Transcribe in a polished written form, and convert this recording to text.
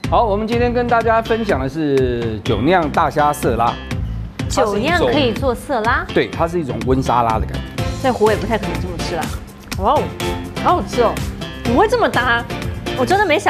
好，我们今天跟大家分享的是酒酿大虾色拉。 酒酿可以做色拉？ 对，它是一种温沙拉的感觉。 在湖北不太可能这么吃啦。哇哦，好好吃哦！怎么会这么搭？我真的没想。